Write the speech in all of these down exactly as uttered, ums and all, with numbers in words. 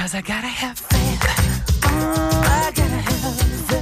'cause I gotta have faith. Oh, I gotta have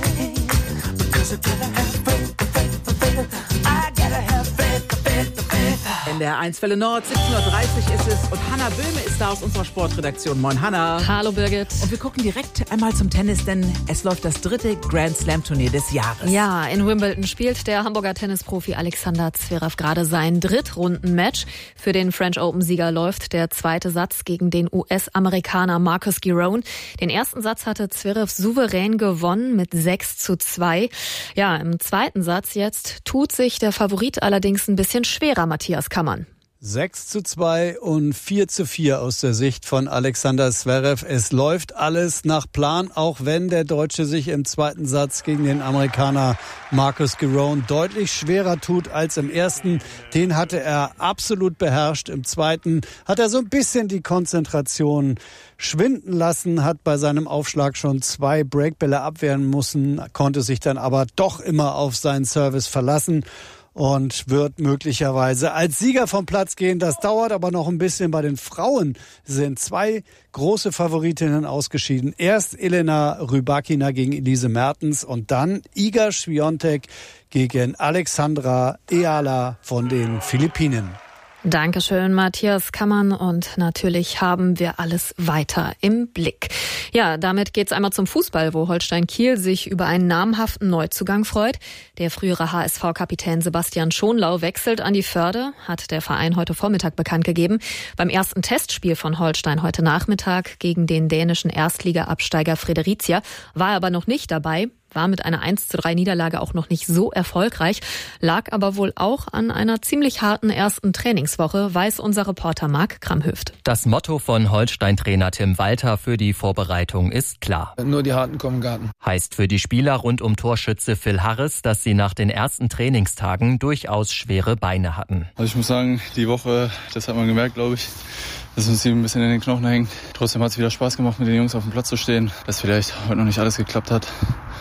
faith. Because I gotta have faith, faith, faith. I gotta have faith, faith, faith. In der eins Welle Nord, siebzehn Uhr dreißig ist es und Hanna Böhme ist da aus unserer Sportredaktion. Moin Hanna. Hallo Birgit. Und wir gucken direkt einmal zum Tennis, denn es läuft das dritte Grand Slam Turnier des Jahres. Ja, in Wimbledon spielt der Hamburger Tennisprofi Alexander Zverev gerade sein Drittrundenmatch. Für den French Open-Sieger läuft der zweite Satz gegen den U S-Amerikaner Marcus Giron. Den ersten Satz hatte Zverev souverän gewonnen mit sechs zu zwei. Ja, im zweiten Satz jetzt tut sich der Favorit allerdings ein bisschen schwerer, Matthias Kammann. sechs zu zwei und vier zu vier aus der Sicht von Alexander Zverev. Es läuft alles nach Plan, auch wenn der Deutsche sich im zweiten Satz gegen den Amerikaner Marcus Giron deutlich schwerer tut als im ersten. Den hatte er absolut beherrscht. Im zweiten hat er so ein bisschen die Konzentration schwinden lassen, hat bei seinem Aufschlag schon zwei Breakbälle abwehren müssen, konnte sich dann aber doch immer auf seinen Service verlassen und wird möglicherweise als Sieger vom Platz gehen. Das dauert aber noch ein bisschen. Bei den Frauen sind zwei große Favoritinnen ausgeschieden. Erst Elena Rybakina gegen Elise Mertens und dann Iga Swiatek gegen Alexandra Eala von den Philippinen. Dankeschön, Matthias Kammann. Und natürlich haben wir alles weiter im Blick. Ja, damit geht's einmal zum Fußball, wo Holstein Kiel sich über einen namhaften Neuzugang freut. Der frühere H S V-Kapitän Sebastian Schonlau wechselt an die Förde, hat der Verein heute Vormittag bekannt gegeben. Beim ersten Testspiel von Holstein heute Nachmittag gegen den dänischen Erstliga-Absteiger Fredericia war er aber noch nicht dabei. War mit einer eins zu drei Niederlage auch noch nicht so erfolgreich, lag aber wohl auch an einer ziemlich harten ersten Trainingswoche, weiß unser Reporter Marc Kramhöft. Das Motto von Holstein-Trainer Tim Walter für die Vorbereitung ist klar. Nur die Harten kommen Garten. Heißt für die Spieler rund um Torschütze Phil Harris, dass sie nach den ersten Trainingstagen durchaus schwere Beine hatten. Also ich muss sagen, die Woche, das hat man gemerkt, glaube ich, dass uns die ein bisschen in den Knochen hängt. Trotzdem hat es wieder Spaß gemacht, mit den Jungs auf dem Platz zu stehen. Dass vielleicht heute noch nicht alles geklappt hat,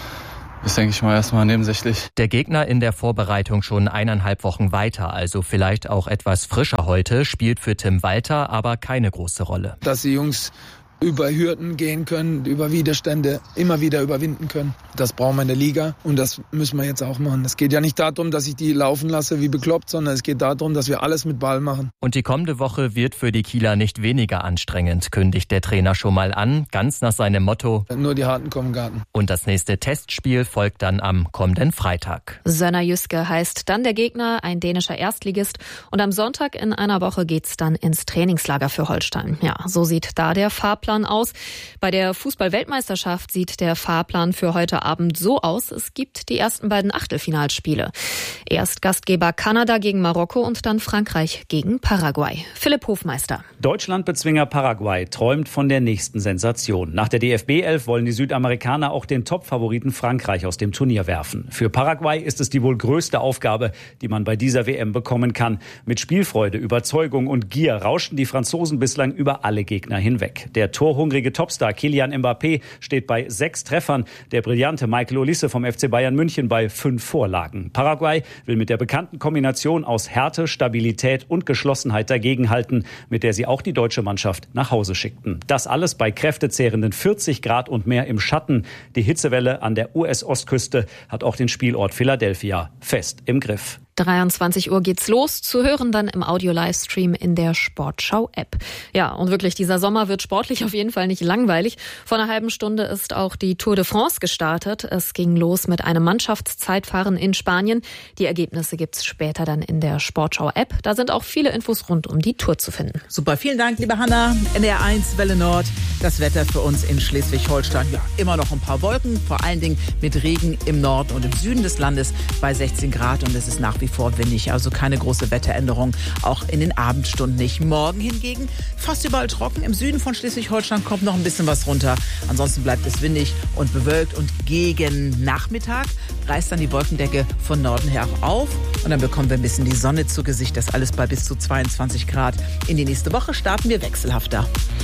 ist, denke ich mal, erstmal nebensächlich. Der Gegner in der Vorbereitung schon eineinhalb Wochen weiter, also vielleicht auch etwas frischer heute, spielt für Tim Walter aber keine große Rolle. Dass die Jungs über Hürden gehen können, über Widerstände immer wieder überwinden können. Das brauchen wir in der Liga und das müssen wir jetzt auch machen. Es geht ja nicht darum, dass ich die laufen lasse wie bekloppt, sondern es geht darum, dass wir alles mit Ball machen. Und die kommende Woche wird für die Kieler nicht weniger anstrengend, kündigt der Trainer schon mal an, ganz nach seinem Motto: Nur die Harten kommen Garten. Und das nächste Testspiel folgt dann am kommenden Freitag. Sönner Jyske heißt dann der Gegner, ein dänischer Erstligist. Und am Sonntag in einer Woche geht's dann ins Trainingslager für Holstein. Ja, so sieht da der Fahrplan aus. Bei der Fußball-Weltmeisterschaft sieht der Fahrplan für heute Abend so aus. Es gibt die ersten beiden Achtelfinalspiele. Erst Gastgeber Kanada gegen Marokko und dann Frankreich gegen Paraguay. Philipp Hofmeister. Deutschlandbezwinger Paraguay träumt von der nächsten Sensation. Nach der D F B elf wollen die Südamerikaner auch den Top-Favoriten Frankreich aus dem Turnier werfen. Für Paraguay ist es die wohl größte Aufgabe, die man bei dieser W M bekommen kann. Mit Spielfreude, Überzeugung und Gier rauschen die Franzosen bislang über alle Gegner hinweg. Der torhungrige Topstar Kylian Mbappé steht bei sechs Treffern. Der brillante Michael Olise vom F C Bayern München bei fünf Vorlagen. Paraguay will mit der bekannten Kombination aus Härte, Stabilität und Geschlossenheit dagegenhalten, mit der sie auch die deutsche Mannschaft nach Hause schickten. Das alles bei kräftezehrenden vierzig Grad und mehr im Schatten. Die Hitzewelle an der U S-Ostküste hat auch den Spielort Philadelphia fest im Griff. dreiundzwanzig Uhr geht's los, zu hören dann im Audio-Livestream in der Sportschau-App. Ja, und wirklich, dieser Sommer wird sportlich auf jeden Fall nicht langweilig. Vor einer halben Stunde ist auch die Tour de France gestartet. Es ging los mit einem Mannschaftszeitfahren in Spanien. Die Ergebnisse gibt's später dann in der Sportschau-App. Da sind auch viele Infos rund um die Tour zu finden. Super, vielen Dank, liebe Hanna. N D R eins Welle Nord, das Wetter für uns in Schleswig-Holstein. Ja, immer noch ein paar Wolken, vor allen Dingen mit Regen im Norden und im Süden des Landes bei sechzehn Grad und es ist nach wie vor windig, also keine große Wetteränderung, auch in den Abendstunden nicht. Morgen hingegen fast überall trocken. Im Süden von Schleswig-Holstein kommt noch ein bisschen was runter. Ansonsten bleibt es windig und bewölkt und gegen Nachmittag reißt dann die Wolkendecke von Norden her auch auf und dann bekommen wir ein bisschen die Sonne zu Gesicht. Das alles bei bis zu zweiundzwanzig Grad. In die nächste Woche starten wir wechselhafter.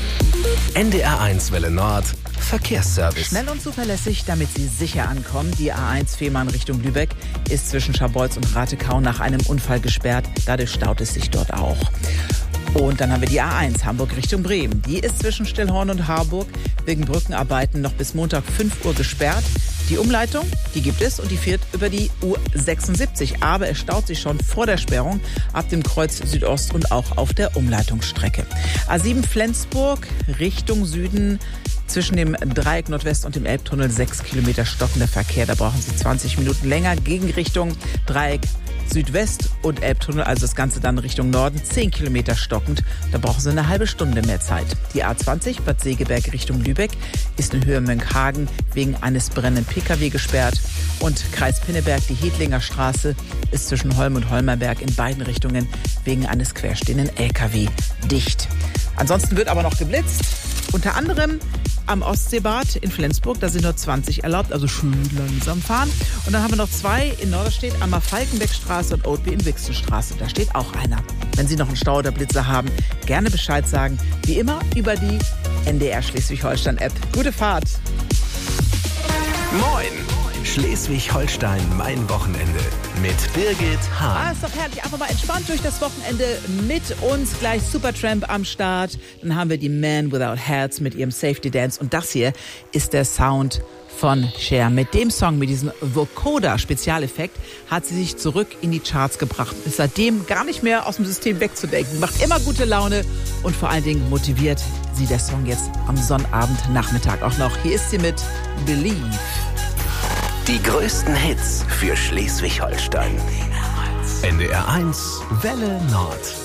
N D R eins Welle Nord Verkehrsservice. Schnell und zuverlässig, damit Sie sicher ankommen. Die A eins Fehmarn Richtung Lübeck ist zwischen Scharbeutz und Ratekau nach einem Unfall gesperrt. Dadurch staut es sich dort auch. Und dann haben wir die A eins, Hamburg Richtung Bremen. Die ist zwischen Stillhorn und Harburg wegen Brückenarbeiten noch bis Montag fünf Uhr gesperrt. Die Umleitung, die gibt es und die führt über die U sechsundsiebzig. Aber es staut sich schon vor der Sperrung ab dem Kreuz Südost und auch auf der Umleitungsstrecke. A sieben Flensburg Richtung Süden. Zwischen dem Dreieck Nordwest und dem Elbtunnel sechs Kilometer stockender Verkehr. Da brauchen Sie zwanzig Minuten länger. Gegenrichtung Dreieck Südwest und Elbtunnel, also das Ganze dann Richtung Norden, zehn Kilometer stockend. Da brauchen Sie eine halbe Stunde mehr Zeit. Die A zwanzig Bad Segeberg Richtung Lübeck ist in Höhe Mönckehagen wegen eines brennenden P K W gesperrt. Und Kreis Pinneberg, die Hedlinger Straße, ist zwischen Holm und Holmerberg in beiden Richtungen wegen eines querstehenden L K W dicht. Ansonsten wird aber noch geblitzt. Unter anderem am Ostseebad in Flensburg, da sind nur zwanzig erlaubt, also schön langsam fahren. Und dann haben wir noch zwei in Norderstedt, einmal Falkenbeckstraße und Oatby in Wixenstraße. Da steht auch einer. Wenn Sie noch einen Stau oder Blitzer haben, gerne Bescheid sagen. Wie immer über die N D R Schleswig-Holstein-App. Gute Fahrt! Moin! Schleswig-Holstein, mein Wochenende mit Birgit Hahn. Ah, ist doch herrlich. Einfach mal entspannt durch das Wochenende mit uns. Gleich Supertramp am Start. Dann haben wir die Man Without Hats mit ihrem Safety Dance. Und das hier ist der Sound von Cher. Mit dem Song, mit diesem Vocoder-Spezialeffekt, hat sie sich zurück in die Charts gebracht. Ist seitdem gar nicht mehr aus dem System wegzudenken. Macht immer gute Laune und vor allen Dingen motiviert sie der Song jetzt am Sonnabendnachmittag auch noch. Hier ist sie mit Believe. Die größten Hits für Schleswig-Holstein. N D R eins Welle Nord.